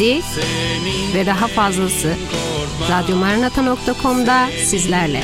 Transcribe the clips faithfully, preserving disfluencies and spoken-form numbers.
ve daha fazlası radyo maranata nokta com'da sizlerle.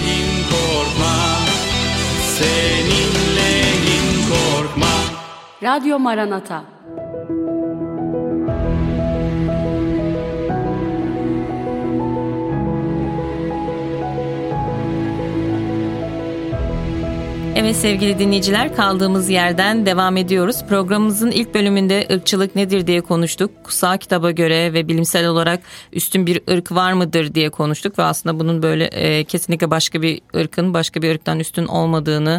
Seninleyim korkma. Radyo Maranata. Evet sevgili dinleyiciler, kaldığımız yerden devam ediyoruz. Programımızın ilk bölümünde ırkçılık nedir diye konuştuk. Kutsal kitaba göre ve bilimsel olarak üstün bir ırk var mıdır diye konuştuk. Ve aslında bunun böyle e, kesinlikle başka bir ırkın başka bir ırktan üstün olmadığını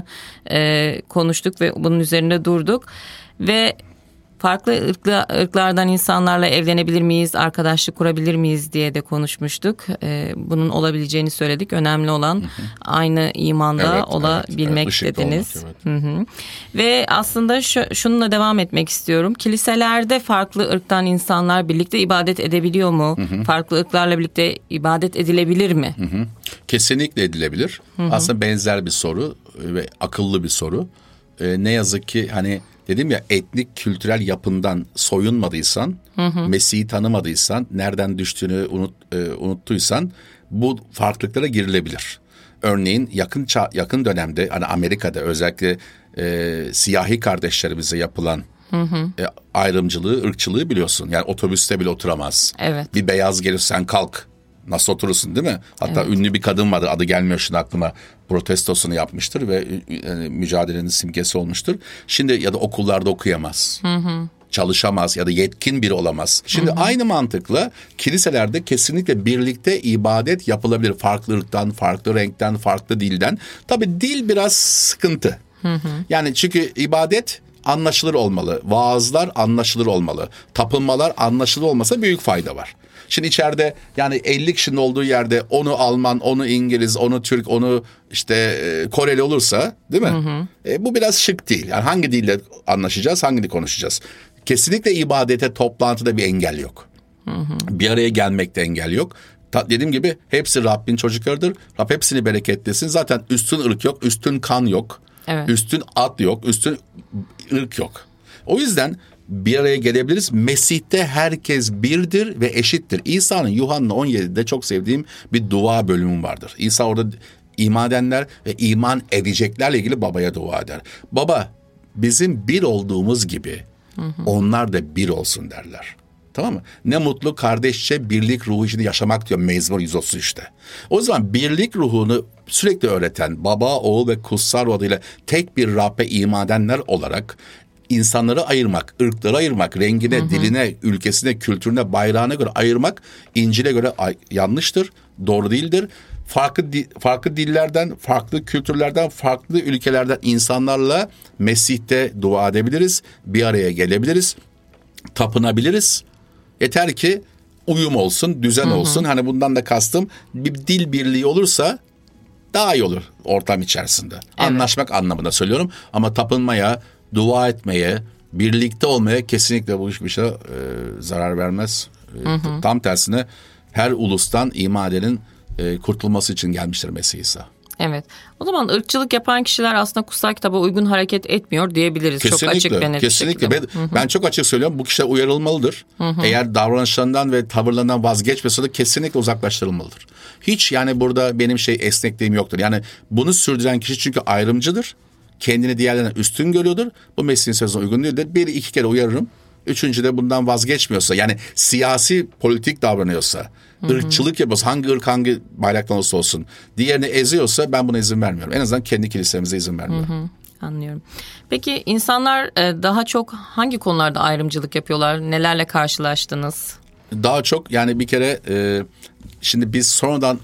e, konuştuk ve bunun üzerinde durduk. Ve farklı ırkla, ırklardan insanlarla evlenebilir miyiz, arkadaşlık kurabilir miyiz diye de konuşmuştuk. Ee, bunun olabileceğini söyledik. Önemli olan hı hı. aynı imanda evet, olabilmek evet, dediniz. Olmak, evet. hı hı. Ve aslında şu, şununla devam etmek istiyorum. Kiliselerde farklı ırktan insanlar birlikte ibadet edebiliyor mu? Hı hı. Farklı ırklarla birlikte ibadet edilebilir mi? Hı hı. Kesinlikle edilebilir. Hı hı. Aslında benzer bir soru ve akıllı bir soru. Ee, ne yazık ki hani dedim ya, etnik kültürel yapından soyunmadıysan, hı hı. Mesih'i tanımadıysan, nereden düştüğünü unut, e, unuttuysan bu farklılıklara girilebilir. Örneğin yakın ça- yakın dönemde hani Amerika'da özellikle e, siyahi kardeşlerimize yapılan hı hı. E, ayrımcılığı, ırkçılığı biliyorsun. Yani otobüste bile oturamaz. Evet. Bir beyaz gelir, sen kalk. Nasıl oturursun, değil mi? Hatta evet. ünlü bir kadın vardı, adı gelmiyor şimdi aklıma, protestosunu yapmıştır ve yani, mücadelenin simgesi olmuştur. Şimdi ya da okullarda okuyamaz, hı hı. çalışamaz ya da yetkin biri olamaz. Şimdi hı hı. aynı mantıkla kiliselerde kesinlikle birlikte ibadet yapılabilir. Farklı ırktan, farklı renkten, farklı dilden. Tabii dil biraz sıkıntı. Hı hı. Yani çünkü ibadet anlaşılır olmalı, vaazlar anlaşılır olmalı, tapınmalar anlaşılır olmasa büyük fayda var. Şimdi içeride yani elli kişinin olduğu yerde onu Alman, onu İngiliz, onu Türk, onu işte e, Koreli olursa, değil mi? Hı hı. E, bu biraz şık değil. Yani hangi dille anlaşacağız, hangi dil konuşacağız? Kesinlikle ibadete, toplantıda bir engel yok. Hı hı. Bir araya gelmekte engel yok. Ta, dediğim gibi hepsi Rabbin çocuklarıdır. Rab hepsini bereketlesin. Zaten üstün ırk yok, üstün kan yok, evet. üstün ad yok, üstün ırk yok. O yüzden bir araya gelebiliriz. Mesih'te herkes birdir ve eşittir. İsa'nın Yuhanna on yedide çok sevdiğim bir dua bölümü vardır. İsa orada iman edenler ve iman edeceklerle ilgili babaya dua eder. Baba, bizim bir olduğumuz gibi hı hı. onlar da bir olsun derler. Tamam mı? Ne mutlu kardeşçe birlik ruhu içinde yaşamak diyor Mezmur yüz otuz üçte. O zaman birlik ruhunu sürekli öğreten baba, oğul ve kutsal ruh adıyla tek bir Rabbe iman edenler olarak İnsanları ayırmak, ırkları ayırmak, rengine, hı hı. diline, ülkesine, kültürüne, bayrağına göre ayırmak İncil'e göre ay- yanlıştır, doğru değildir. Farklı di- farklı dillerden, farklı kültürlerden, farklı ülkelerden insanlarla Mesih'te dua edebiliriz, bir araya gelebiliriz, tapınabiliriz. Yeter ki uyum olsun, düzen hı hı. olsun. Hani bundan da kastım bir dil birliği olursa daha iyi olur ortam içerisinde. Evet. Anlaşmak anlamında söylüyorum ama tapınmaya, dua etmeye, birlikte olmaya kesinlikle bu hiçbir şey e, zarar vermez. E, hı hı. Tam tersine her ulustan iman edenin e, kurtulması için gelmiştir Mesih İsa. Evet. O zaman ırkçılık yapan kişiler aslında kutsal kitaba uygun hareket etmiyor diyebiliriz. Kesinlikle, çok açık ve net kesinlikle. Ben, ben çok açık söylüyorum. Bu kişiler uyarılmalıdır. Hı hı. Eğer davranışlarından ve tavırlarından vazgeçmese de kesinlikle uzaklaştırılmalıdır. Hiç yani burada benim şey esnekliğim yoktur. Yani bunu sürdüren kişi çünkü ayrımcıdır. Kendini diğerlerine üstün görüyordur. Bu Mesih'in sözüne uygun değildir. Bir iki kere uyarırım. Üçüncü de bundan vazgeçmiyorsa, yani siyasi politik davranıyorsa, hı hı. ırkçılık yapıyorsa, hangi ırk hangi bayraktan olursa olsun, diğerini eziyorsa ben buna izin vermiyorum. En azından kendi kilisemize izin vermiyorum. Hı hı. Anlıyorum. Peki insanlar daha çok hangi konularda ayrımcılık yapıyorlar? Nelerle karşılaştınız? Daha çok yani bir kere e, şimdi biz sonradan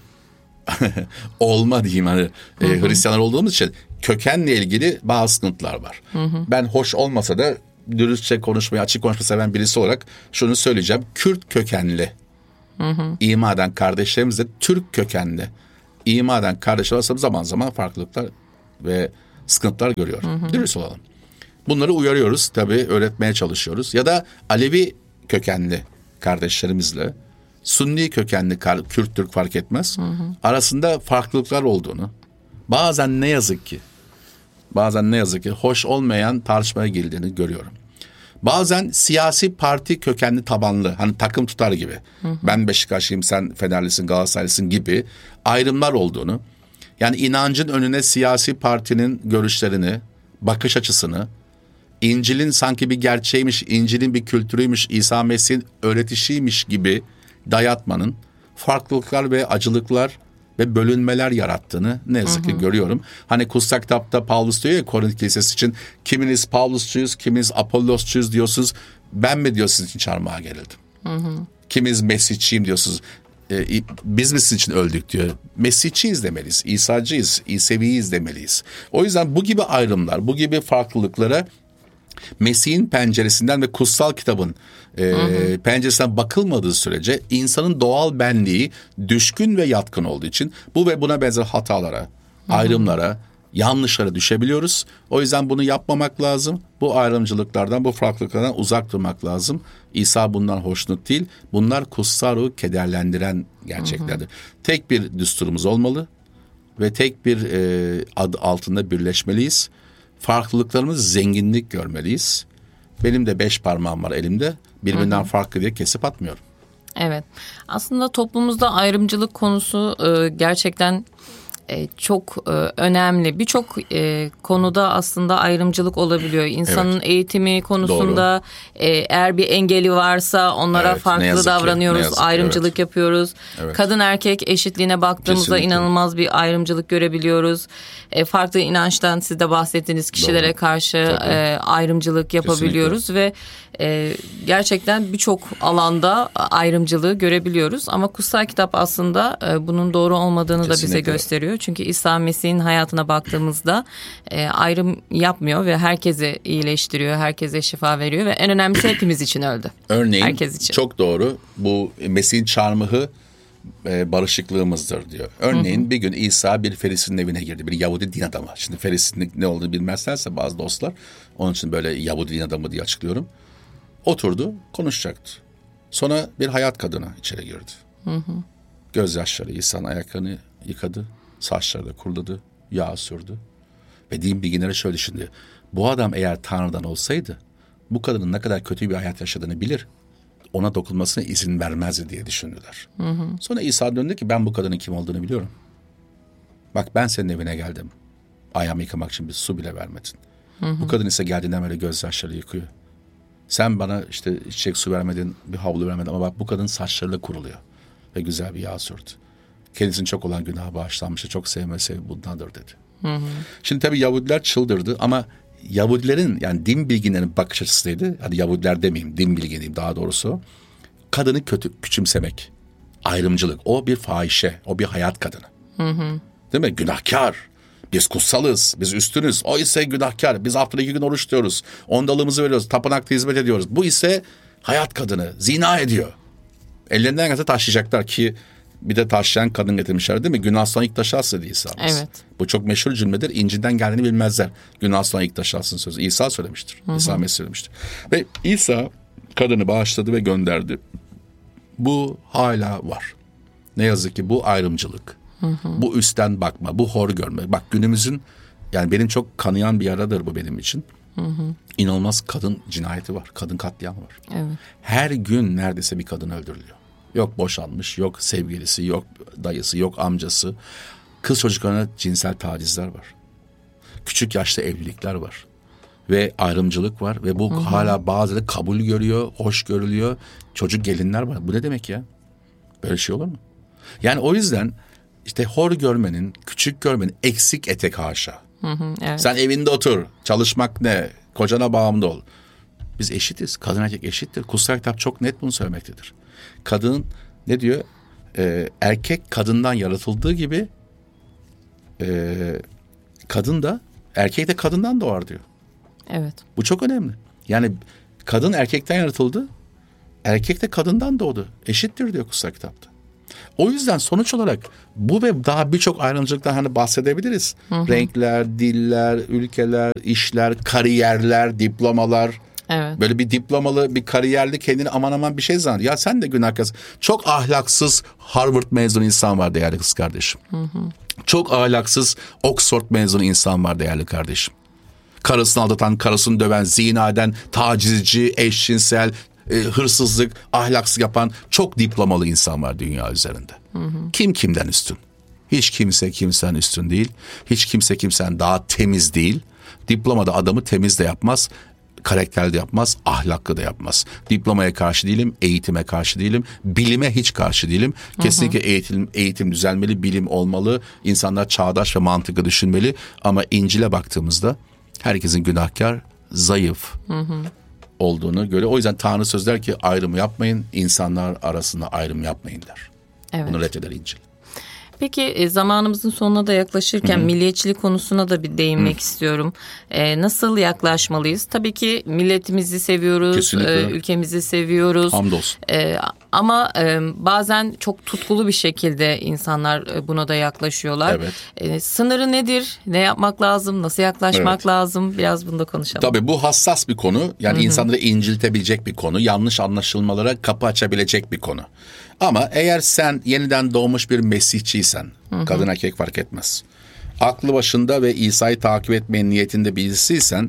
olma diyeyim hani e, Hristiyanlar olduğumuz için kökenle ilgili bazı sıkıntılar var. Hı hı. Ben hoş olmasa da dürüstçe konuşmayı, açık konuşmayı seven birisi olarak şunu söyleyeceğim. Kürt kökenli hı hı. iman eden kardeşlerimiz de Türk kökenli iman eden kardeşler zaman zaman farklılıklar ve sıkıntılar görüyor. Hı hı. Dürüst olalım. Bunları uyarıyoruz tabii, öğretmeye çalışıyoruz. Ya da Alevi kökenli kardeşlerimizle Sunni kökenli Kürt Türk fark etmez. Hı hı. Arasında farklılıklar olduğunu, bazen ne yazık ki bazen ne yazık ki hoş olmayan tartışmaya girdiğini görüyorum. Bazen siyasi parti kökenli tabanlı, hani takım tutar gibi. Hı hı. Ben Beşiktaşlıyım, sen Fenerlisin, Galatasaraylısın gibi ayrımlar olduğunu, yani inancın önüne siyasi partinin görüşlerini, bakış açısını, İncil'in sanki bir gerçeğiymiş, İncil'in bir kültürüymüş, İsa Mesih'in öğretişiymiş gibi dayatmanın farklılıklar ve acılıklar ve bölünmeler yarattığını ne yazık ki hı hı. görüyorum. Hani kutsal kitapta Pavlus diyor ya Korint Kilisesi için, kiminiz Pavlusçuyuz, kiminiz Apollosçuyuz diyorsunuz. Ben mi diyor sizin için çarmıha gerildim? Hı hı. Kiminiz Mesihçiyim diyorsunuz. Ee, biz mi sizin için öldük diyor. Mesihçiyiz demeliyiz, İsa'cıyız, İseviyiz demeliyiz. O yüzden bu gibi ayrımlar, bu gibi farklılıklara Mesih'in penceresinden ve kutsal kitabın e, penceresinden bakılmadığı sürece insanın doğal benliği düşkün ve yatkın olduğu için bu ve buna benzer hatalara, hı hı. ayrımlara, yanlışlara düşebiliyoruz. O yüzden bunu yapmamak lazım. Bu ayrımcılıklardan, bu farklılıklardan uzak durmak lazım. İsa bundan hoşnut değil. Bunlar kutsal ruhu kederlendiren gerçeklerdir. Hı hı. Tek bir düsturumuz olmalı ve tek bir e, adı altında birleşmeliyiz. Farklılıklarımız zenginlik görmeliyiz. Benim de beş parmağım var elimde. Birbirinden hı hı. farklı diye kesip atmıyorum. Evet. Aslında toplumumuzda ayrımcılık konusu e, gerçekten e, çok e, önemli. Birçok e, konuda aslında ayrımcılık olabiliyor. İnsanın evet. eğitimi konusunda e, eğer bir engeli varsa onlara evet, farklı davranıyoruz. Ki, ayrımcılık evet. yapıyoruz. Evet. Kadın erkek eşitliğine baktığımızda kesinlikle. inanılmaz bir ayrımcılık görebiliyoruz. E, farklı inançtan siz de bahsettiğiniz kişilere doğru. karşı e, ayrımcılık yapabiliyoruz kesinlikle. ve e, gerçekten birçok alanda ayrımcılığı görebiliyoruz. Ama kutsal kitap aslında e, bunun doğru olmadığını kesinlikle. da bize gösteriyor. Çünkü İsa Mesih'in hayatına baktığımızda e, ayrım yapmıyor ve herkese iyileştiriyor, herkese şifa veriyor ve en önemlisi hepimiz için öldü. Örneğin herkes için. Çok doğru, bu Mesih'in çarmıhı e, barışıklığımızdır diyor. Örneğin hı hı. bir gün İsa bir Ferisinin evine girdi, bir Yahudi din adamı. Şimdi Ferisinin ne olduğunu bilmezlerse bazı dostlar, onun için böyle Yahudi din adamı diye açıklıyorum. Oturdu, konuşacaktı. Sonra bir hayat kadını içeri girdi. Hı hı. Gözyaşları İsa'nın ayaklarını yıkadı. Saçları da kuruladı, yağ sürdü. Ve din bilginleri şöyle düşündü. Bu adam eğer Tanrı'dan olsaydı bu kadının ne kadar kötü bir hayat yaşadığını bilir. Ona dokunmasına izin vermezdi diye düşündüler. Hı hı. Sonra İsa döndü ki ben bu kadının kim olduğunu biliyorum. Bak ben senin evine geldim. Ayağımı yıkamak için bir su bile vermedin. Hı hı. Bu kadın ise geldiğinden beri gözyaşları yıkıyor. Sen bana işte içecek su vermedin, bir havlu vermedin ama bak bu kadın saçlarıyla kuruluyor. Ve güzel bir yağ sürdü. Kendisinin çok olan günahı bağışlanmıştı. Çok sevmesi bundandır dedi. Hı hı. Şimdi tabii Yahudiler çıldırdı ama Yahudilerin yani din bilginlerinin bakış açısıydı. Hadi Yahudiler demeyeyim, din bilginiyim daha doğrusu. Kadını kötü küçümsemek, ayrımcılık. O bir fahişe, o bir hayat kadını. Hı hı. Değil mi? Günahkar. Biz kutsalız, biz üstünüz. O ise günahkar. Biz haftada iki gün oruç tutuyoruz. Ondalığımızı veriyoruz, tapınakta hizmet ediyoruz. Bu ise hayat kadını, zina ediyor. Ellerinden gelse taşlayacaklar ki bir de taşlayan kadın getirmişler değil mi? Günah sonra ilk taşı atsın diye İsa. Evet. Bu çok meşhur cümledir. İncil'den geldiğini bilmezler. Günah sonra ilk taşı atsın sözü. İsa söylemiştir. Hı hı. İsa Mesih söylemiştir. Ve İsa kadını bağışladı ve gönderdi. Bu hala var. Ne yazık ki bu ayrımcılık. Hı hı. Bu üstten bakma, bu hor görme. Bak günümüzün yani benim çok kanayan bir yaradır bu benim için. Hı hı. İnanılmaz kadın cinayeti var. Kadın katliamı var. Evet. Her gün neredeyse bir kadın öldürülüyor. Yok boşanmış, yok sevgilisi, yok dayısı, yok amcası. Kız çocuklarına cinsel tacizler var. Küçük yaşta evlilikler var. Ve ayrımcılık var. Ve bu hı hı. hala bazıları kabul görüyor, hoş görülüyor. Çocuk gelinler var. Bu ne demek ya? Böyle şey olur mu? Yani o yüzden işte hor görmenin, küçük görmenin, eksik etek haşa. Hı hı, evet. Sen evinde otur, çalışmak ne? Kocana bağımlı ol. Biz eşitiz. Kadın erkek eşittir. Kutsal kitap çok net bunu söylemektedir. Kadın ne diyor? Ee, erkek kadından yaratıldığı gibi e, kadın da erkek de kadından doğar diyor. Evet. Bu çok önemli. Yani kadın erkekten yaratıldı. Erkek de kadından doğdu. Eşittir diyor kutsal kitapta. O yüzden sonuç olarak bu ve daha birçok ayrımcılıktan hani bahsedebiliriz. Hı hı. Renkler, diller, ülkeler, işler, kariyerler, diplomalar. Evet. Böyle bir diplomalı, bir kariyerli kendini aman aman bir şey zannediyor. Ya sen de günahkarsın. Çok ahlaksız Harvard mezunu insan var değerli kız kardeşim. Hı hı. Çok ahlaksız Oxford mezunu insan var değerli kardeşim. Karısını aldatan, karısını döven, zina eden, tacizci, eşcinsel, e, hırsızlık, ahlaksız yapan çok diplomalı insan var dünya üzerinde. Hı hı. Kim kimden üstün? Hiç kimse kimsenin üstün değil. Hiç kimse kimsenin daha temiz değil. Diplomada adamı temiz de yapmaz, karakterli de yapmaz, ahlaklı da yapmaz. Diplomaya karşı değilim, eğitime karşı değilim, bilime hiç karşı değilim. Kesinlikle hı hı. eğitim eğitim düzelmeli, bilim olmalı, insanlar çağdaş ve mantıklı düşünmeli. Ama İncil'e baktığımızda herkesin günahkar, zayıf hı hı. olduğunu görüyor. O yüzden Tanrı söz der ki ayrım yapmayın, insanlar arasında ayrım yapmayın der. Evet. Bunu reddeder İncil. Peki zamanımızın sonuna da yaklaşırken Hı-hı. milliyetçilik konusuna da bir değinmek Hı. istiyorum. Ee, nasıl yaklaşmalıyız? Tabii ki milletimizi seviyoruz, e, ülkemizi seviyoruz. Hamdolsun. E, ama e, bazen çok tutkulu bir şekilde insanlar e, buna da yaklaşıyorlar. Evet. E, sınırı nedir? Ne yapmak lazım? Nasıl yaklaşmak evet. lazım? Biraz bunu da konuşalım. Tabii bu hassas bir konu. Yani Hı-hı. insanları inciltebilecek bir konu. Yanlış anlaşılmalara kapı açabilecek bir konu. Ama eğer sen yeniden doğmuş bir Mesihçiysen, hı hı. kadın erkek fark etmez. Aklı başında ve İsa'yı takip etmenin niyetinde birisiysen,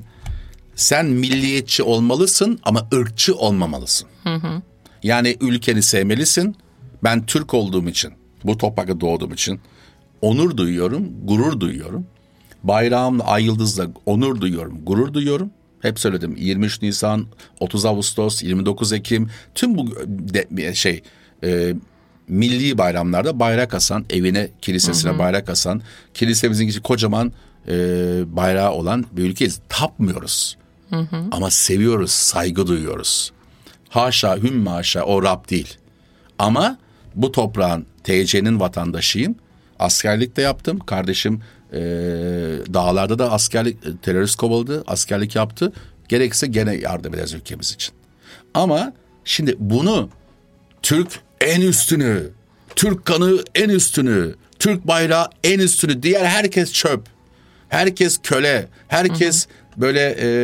sen milliyetçi olmalısın ama ırkçı olmamalısın. Hı hı. Yani ülkeni sevmelisin. Ben Türk olduğum için, bu toprakta doğduğum için onur duyuyorum, gurur duyuyorum. Bayrağımla, ay yıldızla onur duyuyorum, gurur duyuyorum. Hep söyledim. yirmi üç Nisan, otuz Ağustos, yirmi dokuz Ekim, tüm bu de, şey... E, milli bayramlarda bayrak asan, evine, kilisesine hı hı. bayrak asan, kilisemizin içi kocaman e, bayrağı olan bir ülkeyiz. Tapmıyoruz. Hı hı. Ama seviyoruz, saygı duyuyoruz. Haşa, hümme haşa, o Rab değil. Ama bu toprağın, T C'nin vatandaşıyım. Askerlik de yaptım. Kardeşim e, dağlarda da askerlik, terörist kovaladı, askerlik yaptı. Gerekirse gene yardım ederiz ülkemiz için. Ama şimdi bunu Türk en üstünü, Türk kanı en üstünü, Türk bayrağı en üstünü, diğer herkes çöp, herkes köle, herkes hı hı. böyle e,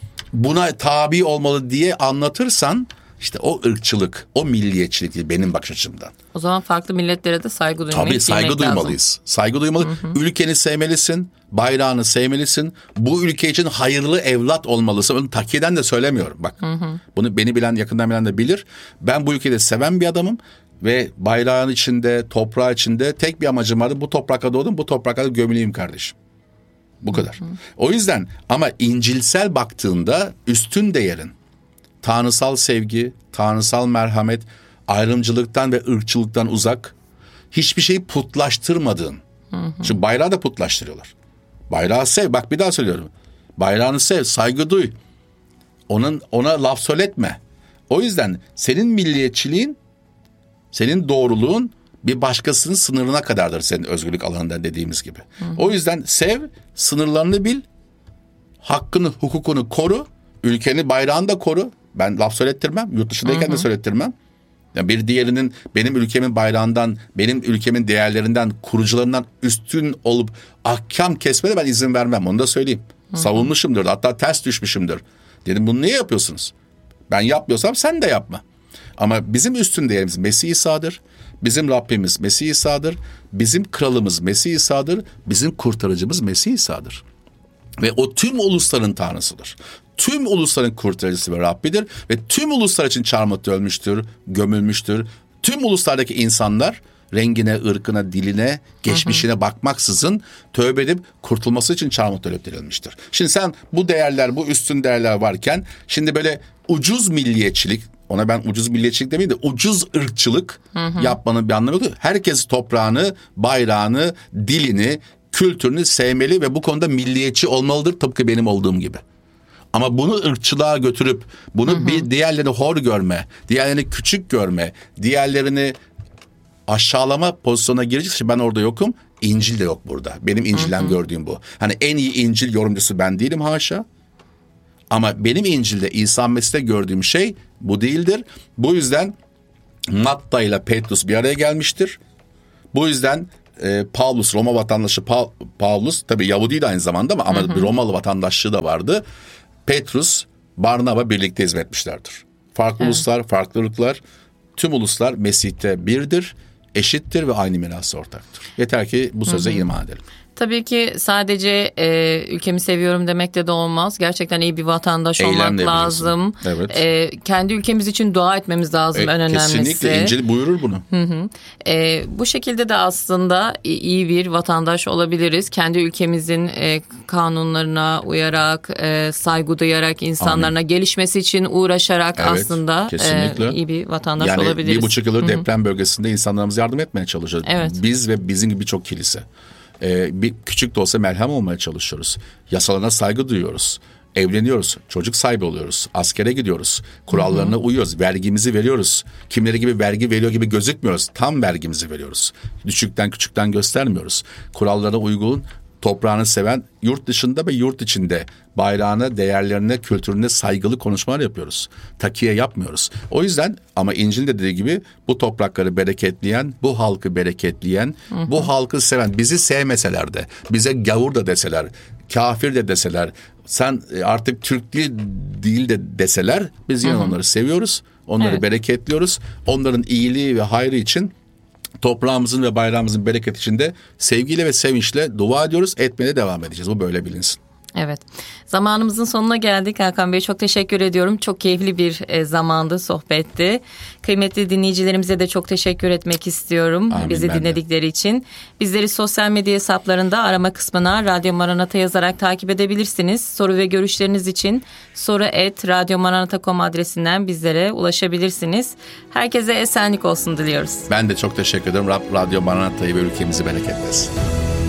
buna tabi olmalı diye anlatırsan işte o ırkçılık, o milliyetçilik değil benim bakış açımdan. O zaman farklı milletlere de saygı duymayı Tabii saygı duymalıyız. Lazım. Saygı duymalı. Hı hı. Ülkeni sevmelisin, bayrağını sevmelisin. Bu ülke için hayırlı evlat olmalısın. Bunu takiyeden de söylemiyorum. Bak. Hı hı. Bunu beni bilen, yakından bilen de bilir. Ben bu ülkede seven bir adamım ve bayrağın içinde, toprağı içinde tek bir amacım vardı. Bu toprakta doğdum, bu toprakta gömüleyim kardeşim. Bu kadar. Hı hı. O yüzden ama İncilsel baktığında üstün değerin tanrısal sevgi, tanrısal merhamet, ayrımcılıktan ve ırkçılıktan uzak, hiçbir şeyi putlaştırmadığın. Hı hı. Çünkü bayrağı da putlaştırıyorlar. Bayrağı sev, bak bir daha söylüyorum. Bayrağını sev, saygı duy. Onun ona laf söyletme. O yüzden senin milliyetçiliğin, senin doğruluğun bir başkasının sınırına kadardır senin özgürlük alanında dediğimiz gibi. Hı hı. O yüzden sev, sınırlarını bil, hakkını, hukukunu koru, ülkeni, bayrağını da koru. Ben laf söylettirmem, yurt dışındayken hı hı. de söylettirmem. Yani bir diğerinin benim ülkemin bayrağından, benim ülkemin değerlerinden, kurucularından üstün olup ahkam kesmede ben izin vermem. Onu da söyleyeyim. Hı hı. Savunmuşumdur, hatta ters düşmüşümdür. Dedim bunu niye yapıyorsunuz? Ben yapmıyorsam sen de yapma. Ama bizim üstün değerimiz Mesih İsa'dır. Bizim Rabbimiz Mesih İsa'dır. Bizim kralımız Mesih İsa'dır. Bizim kurtarıcımız Mesih İsa'dır. Ve o tüm ulusların tanrısıdır. Tüm ulusların kurtarıcısı ve Rabbidir. Ve tüm uluslar için çarmıhta ölmüştür, gömülmüştür. Tüm uluslardaki insanlar rengine, ırkına, diline, geçmişine hı hı. bakmaksızın tövbe edip kurtulması için çarmıhta ölüp dirilmiştir. Şimdi sen bu değerler, bu üstün değerler varken şimdi böyle ucuz milliyetçilik, ona ben ucuz milliyetçilik demeyeyim de ucuz ırkçılık hı hı. yapmanın bir anlamı yok. Herkes toprağını, bayrağını, dilini, kültürünü sevmeli ve bu konuda milliyetçi olmalıdır tıpkı benim olduğum gibi. Ama bunu ırkçılığa götürüp bunu hı hı. bir diğerlerini hor görme, diğerlerini küçük görme, diğerlerini aşağılama pozisyona girecekse ben orada yokum. İncil de yok burada. Benim İncil'den hı hı. gördüğüm bu. Hani en iyi İncil yorumcusu ben değilim haşa. Ama benim İncil'de İsa Mesih'te gördüğüm şey bu değildir. Bu yüzden Matta ile Petrus bir araya gelmiştir. Bu yüzden e, Pavlus, Roma vatandaşı pa- Pavlus, tabii Yahudiydi aynı zamanda ama, ama bir Romalı vatandaşlığı da vardı. Petrus, Barnaba birlikte hizmet etmişlerdir. Farklı evet. uluslar, farklı ırklar, tüm uluslar Mesih'te birdir, eşittir ve aynı mirası ortaktır. Yeter ki bu söze hı hı. iman edelim. Tabii ki sadece e, ülkemi seviyorum demekle de olmaz. Gerçekten iyi bir vatandaş Eylem olmak de lazım. Evet. E, kendi ülkemiz için dua etmemiz lazım E, en önemlisi. Kesinlikle İncil buyurur bunu. Hı hı. E, bu şekilde de aslında iyi bir vatandaş olabiliriz. Kendi ülkemizin e, kanunlarına uyarak, e, saygı duyarak, insanlarına Amin. gelişmesi için uğraşarak evet, aslında e, iyi bir vatandaş yani olabiliriz. Yani bir buçuk yıldır deprem bölgesinde insanlarımıza yardım etmeye çalışıyoruz. Evet. Biz ve bizim gibi birçok kilise. Ee, bir küçük de olsa merhem olmaya çalışıyoruz. Yasalarına saygı duyuyoruz. Evleniyoruz, çocuk sahibi oluyoruz, askere gidiyoruz, kurallarına hı hı. uyuyoruz, vergimizi veriyoruz. Kimleri gibi vergi veriyor gibi gözükmüyoruz, tam vergimizi veriyoruz. Düşükten küçükten göstermiyoruz. Kurallara uygun, toprağını seven, yurt dışında ve yurt içinde bayrağına, değerlerine, kültürüne saygılı konuşmalar yapıyoruz. Takiye yapmıyoruz. O yüzden ama İncil'in de dediği gibi bu toprakları bereketleyen, bu halkı bereketleyen, hı hı. bu halkı seven, bizi sevmeseler de, bize gavur da deseler, kafir de deseler, sen artık Türk değil, değil de deseler, biz yine hı hı. onları seviyoruz, onları evet. bereketliyoruz. Onların iyiliği ve hayrı için toprağımızın ve bayrağımızın bereket içinde sevgiyle ve sevinçle dua ediyoruz. Etmeye devam edeceğiz. Bu böyle bilinsin. Evet. Zamanımızın sonuna geldik. Hakan Bey çok teşekkür ediyorum. Çok keyifli bir e, zamandı, sohbetti. Kıymetli dinleyicilerimize de çok teşekkür etmek istiyorum. Amin, bizi dinledikleri de. için. Bizleri sosyal medya hesaplarında arama kısmına Radyo Maranata yazarak takip edebilirsiniz. Soru ve görüşleriniz için soru et radyomaranata nokta com adresinden bizlere ulaşabilirsiniz. Herkese esenlik olsun diliyoruz. Ben de çok teşekkür ederim. Radyo Maranata'yı ve ülkemizi bereketlesin.